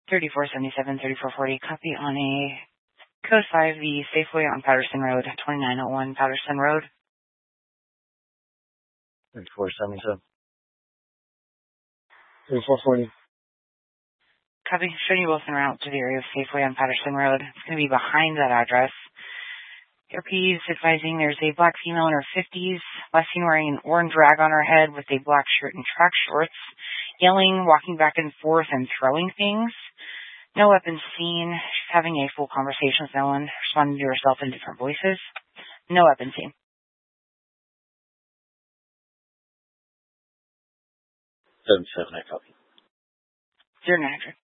3477, 3440. Copy on a code 5, the Safeway on Patterson Road, 2901 Patterson Road. 3477. 3440. Copy. Showing you both en route to the area of Safeway on Patterson Road. It's going to be behind that address. ARP's advising there's a black female in her 50s, last seen wearing an orange rag on her head with a black shirt and track shorts, yelling, walking back and forth, and throwing things. No weapons seen. She's having a full conversation with no one, responding to herself in different voices. No weapons seen. 77, I copy. 0900.